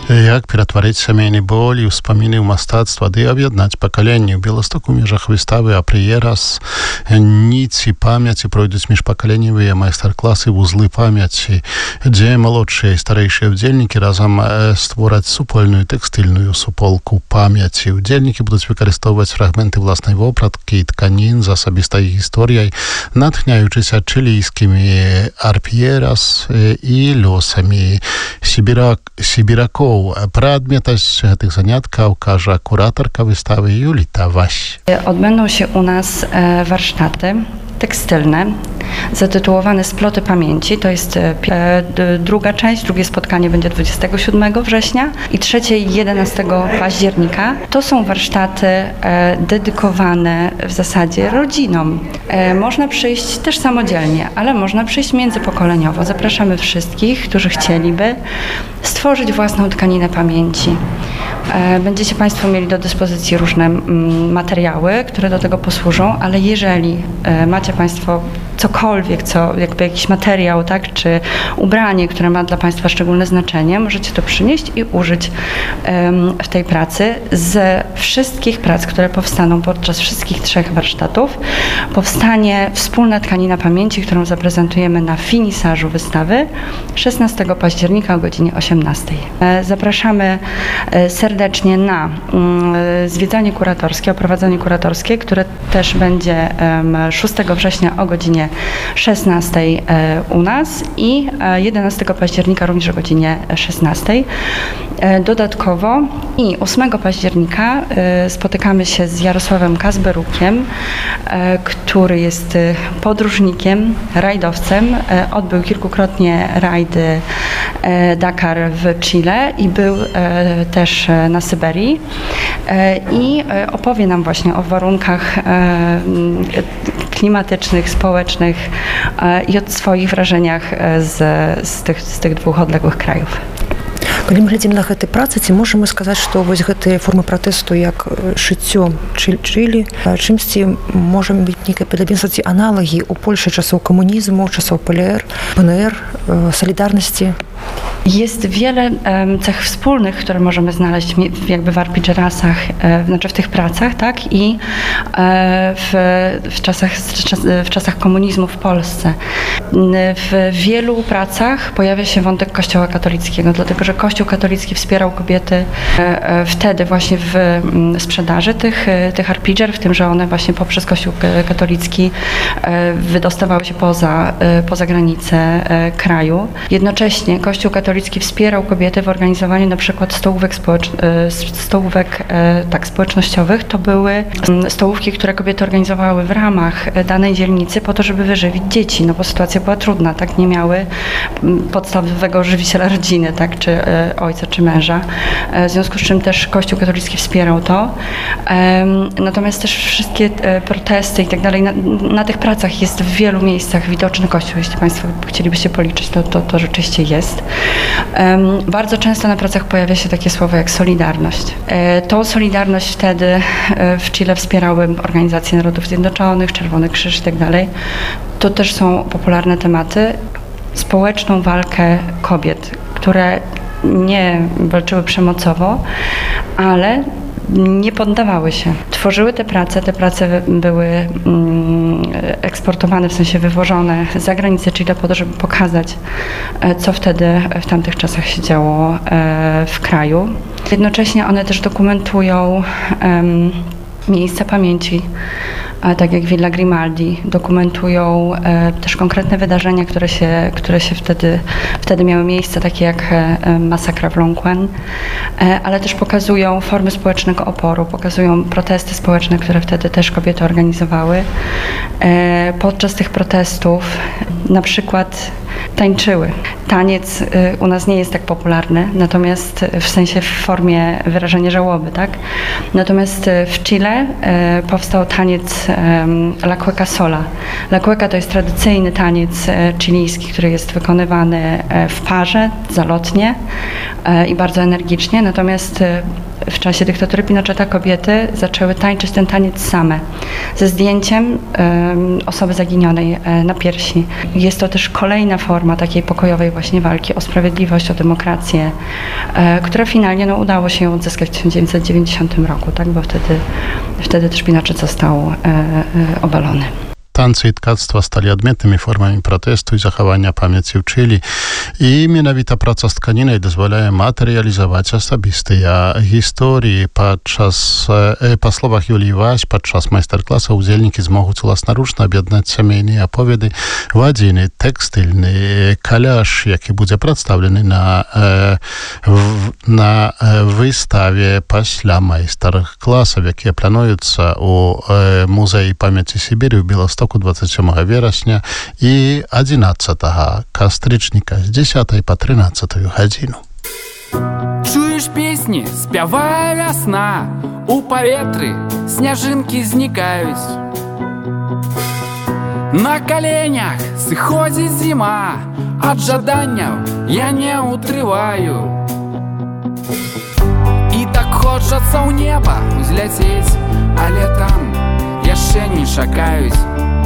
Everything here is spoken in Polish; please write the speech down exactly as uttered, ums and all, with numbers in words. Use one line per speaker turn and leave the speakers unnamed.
Як ператварыць сямейны боль і ўспаміны ў мастацтва, ды аб'яднаць пакаленні. У Беластоку ў межах выставы «Апрыерас» ніці памяці пройдуць міжпакаленневыя майстар-класы «Вузлы памяці», дзе малодшыя і старэйшыя ўдзельнікі разам створаць супольную тэкстыльную суполку памяці. Удзельнікі будуць выкарыстоўваць фрагменты власнай вопраткі і тканін з асабістай гісторыяй, натхняючыся чылійскімі «Апрыерас» і лёсамі сібірак, сібіракоў. Пра адметнасць гэтых заняткаў кажа куратарка wystawy Julita Waś.
Odbędą się u nas warsztaty tekstylne zatytułowane Sploty Pamięci. To jest druga część, drugie spotkanie będzie dwudziestego siódmego września i trzecie i jedenastego października. To są warsztaty dedykowane w zasadzie rodzinom. Można przyjść też samodzielnie, ale można przyjść międzypokoleniowo. Zapraszamy wszystkich, którzy chcieliby stworzyć własną tkaninę pamięci. Będziecie Państwo mieli do dyspozycji różne materiały, które do tego posłużą, ale jeżeli macie Państwo cokolwiek, co, jakby jakiś materiał, tak, czy ubranie, które ma dla Państwa szczególne znaczenie, możecie to przynieść i użyć um, w tej pracy. Z wszystkich prac, które powstaną podczas wszystkich trzech warsztatów, powstanie wspólna tkanina pamięci, którą zaprezentujemy na finisażu wystawy szesnastego października o godzinie osiemnastej. Zapraszamy serdecznie na um, zwiedzanie kuratorskie, oprowadzanie kuratorskie, które też będzie um, szóstego września o godzinie szesnastej u nas i jedenastego października również o godzinie szesnastej. Dodatkowo i ósmego października spotykamy się z Jarosławem Kazberukiem, który jest podróżnikiem, rajdowcem. Odbył kilkukrotnie rajdy Dakar w Chile i był też na Syberii i opowie nam właśnie o warunkach klimatycznych, społecznych i o swoich wrażeniach z, z, tych, z tych dwóch odległych krajów.
Калі мы глядзім на гэтай працы, ці можам мы сказаць, што вось гэтыя формы пратэсту як шыццё Чылі, чымсьці можа быць нейкае падабенства ці аналагі ў Польшы часоў камунізму, часоў ПЛР, ПНР, Solidarności?
Jest wiele um, cech wspólnych, które możemy znaleźć jakby w arpidżerasach, e, znaczy w tych pracach, tak? I e, w, w, czasach, w czasach komunizmu w Polsce. W wielu pracach pojawia się wątek Kościoła katolickiego, dlatego że Kościół katolicki wspierał kobiety e, e, wtedy właśnie w m, sprzedaży tych, tych arpidżer, w tym, że one właśnie poprzez Kościół katolicki e, wydostawały się poza, e, poza granice e, kraju. Jednocześnie Kościół katolicki wspierał kobiety w organizowaniu na przykład stołówek, społecz... stołówek tak, społecznościowych. To były stołówki, które kobiety organizowały w ramach danej dzielnicy po to, żeby wyżywić dzieci, no bo sytuacja była trudna, tak, nie miały podstawowego żywiciela rodziny, tak, czy ojca, czy męża. W związku z czym też Kościół katolicki wspierał to. Natomiast też wszystkie protesty i tak dalej, na, na tych pracach jest w wielu miejscach widoczny Kościół. Jeśli Państwo chcielibyście policzyć, to, to, to rzeczywiście jest. Um, bardzo często na pracach pojawia się takie słowo jak solidarność. E, tą solidarność wtedy e, w Chile wspierały Organizacje Narodów Zjednoczonych, Czerwony Krzyż i tak dalej. To też są popularne tematy. Społeczną walkę kobiet, które nie walczyły przemocowo, ale nie poddawały się. Tworzyły te prace, te prace były mm, eksportowane, w sensie wywożone za granicę Chile po to, żeby pokazać, co wtedy w tamtych czasach się działo e, w kraju. Jednocześnie one też dokumentują em, miejsca pamięci, a tak jak Villa Grimaldi, dokumentują e, też konkretne wydarzenia, które się, które się wtedy, wtedy miały miejsce, takie jak e, masakra w Longquen, e, ale też pokazują formy społecznego oporu, pokazują protesty społeczne, które wtedy też kobiety organizowały. E, podczas tych protestów na przykład tańczyły. Taniec y, u nas nie jest tak popularny, natomiast w sensie w formie wyrażenia żałoby, tak? Natomiast y, w Chile y, powstał taniec y, La Cueca Sola. La Cueca to jest tradycyjny taniec y, chilijski, który jest wykonywany y, w parze, zalotnie y, i bardzo energicznie, natomiast y, w czasie dyktatury Pinocheta kobiety zaczęły tańczyć ten taniec same, ze zdjęciem um, osoby zaginionej e, na piersi. Jest to też kolejna forma takiej pokojowej właśnie walki o sprawiedliwość, o demokrację, e, która finalnie no, udało się odzyskać w tysiąc dziewięćset dziewięćdziesiątym roku, tak? Bo wtedy, wtedy też Pinochet został e, e, obalony.
Танцы і ткацтва сталі адметнымі формамі пратэсту і захавання памяці ў Чылі. І менавіта праца з тканінай дазваляе матэрыялізаваць асабістыя гісторыі. Падчас, па словах Юліі Вась, падчас майстар-класа удзельнікі змогуць уласнаручна аб'яднаць сямейныя аповеды в адзіны тэкстыльны каляж, які будзе прадстаўлены на, на выставе пасля майстар-класаў, якія плануюцца ў музеі памяці Сібіры ў Беластоку двадцять сьомого вересня і одинадцятого кастрычніка з дзесятай па трынаццатую гадзіну.
Чуеш песні, спявае вясна, у паветры сняжынкі знікаюць. На каленях сыходзіць зіма, ад жаданняў я не утрываю. І так хочацца ў неба узляцець, але там яшчэ не чакаюць.